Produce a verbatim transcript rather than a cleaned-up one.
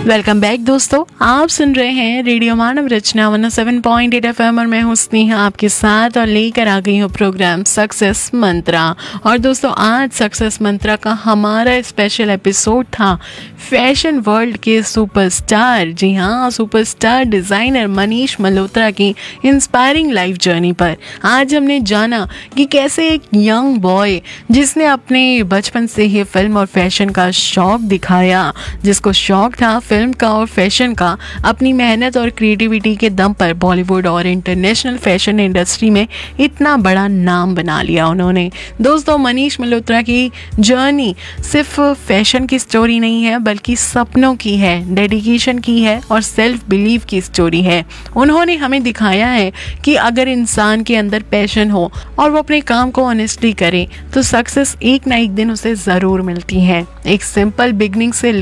Welcome back दोस्तों, आप सुन रहे हैं रेडियो मानव रचना one O seven point eight F M और मैं हूँ स्नेहा आपके साथ और लेकर आ गई हूँ प्रोग्राम सक्सेस मंत्रा। और दोस्तों आज सक्सेस मंत्रा का हमारा स्पेशल एपिसोड था फैशन वर्ल्ड के सुपरस्टार, जी हाँ सुपरस्टार डिज़ाइनर मनीष मल्होत्रा की इंस्पायरिंग लाइफ जर्नी पर। आज हमने जाना कि कैसे एक यंग बॉय जिसने अपने बचपन से ही फिल्म और फैशन का शौक दिखाया, जिसको शौक था फिल्म का और फैशन का, अपनी मेहनत और क्रिएटिविटी के दम पर बॉलीवुड और इंटरनेशनल फैशन इंडस्ट्री में इतना बड़ा नाम बना लिया उन्होंने। दोस्तों मनीष मल्होत्रा की जर्नी सिर्फ फैशन की स्टोरी नहीं है बल्कि सपनों की है, डेडिकेशन की है और सेल्फ बिलीव की स्टोरी है। उन्होंने हमें दिखाया है कि अगर इंसान के अंदर पैशन हो और वो अपने काम को ऑनेस्टली करे तो सक्सेस एक ना एक दिन उसे ज़रूर मिलती है। एक सिंपल बिगनिंग से